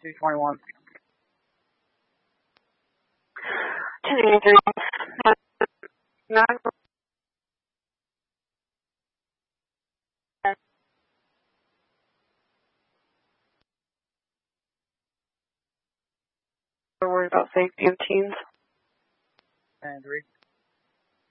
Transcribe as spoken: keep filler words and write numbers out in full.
two twenty-one. ten eighty-three. Not worried about safety of teens. ten three.